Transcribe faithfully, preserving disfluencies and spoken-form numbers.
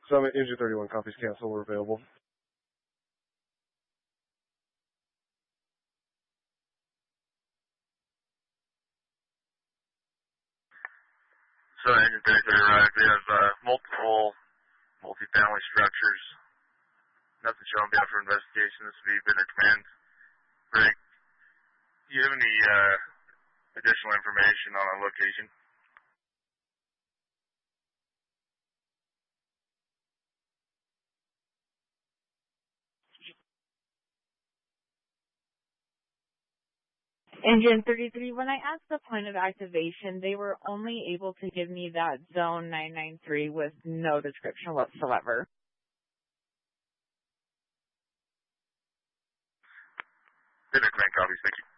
Summit, Engine thirty-one, copies, cancel, we're available. So Engine thirty-three arrived. We have uh, multiple multi-family structures. Nothing showing down for investigation. This will be Bidder Command. Greg, do you have any uh, additional information on our location? Engine thirty-three, when I asked the point of activation, they were only able to give me that zone nine nine three with no description whatsoever. Bidder Command, copies. Thank you.